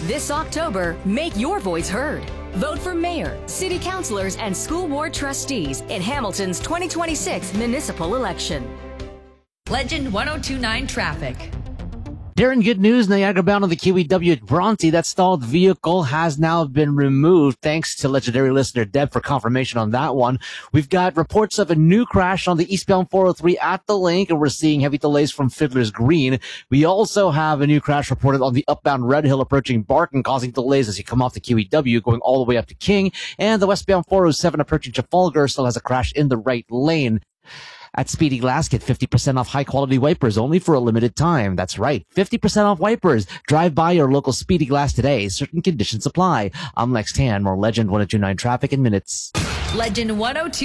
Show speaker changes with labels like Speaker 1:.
Speaker 1: This October, make your voice heard. Vote for mayor, city councilors, and school board trustees in Hamilton's 2026 municipal election.
Speaker 2: Legend 1029 traffic.
Speaker 3: Darren, good news. Niagara bound on the QEW at Bronte. That stalled vehicle has now been removed. Thanks to legendary listener Deb for confirmation on that one. We've got reports of a new crash on the eastbound 403 at the link, and we're seeing heavy delays from Fiddler's Green. We also have a new crash reported on the upbound Red Hill approaching Barton, causing delays as you come off the QEW going all the way up to King. And the westbound 407 approaching Trafalgar still has a crash in the right lane. At Speedy Glass, get 50% off high-quality wipers only for a limited time. That's right, 50% off wipers. Drive by your local Speedy Glass today. Certain conditions apply. I'm Lex Tan. More Legend 1029 traffic in minutes.
Speaker 2: Legend 102.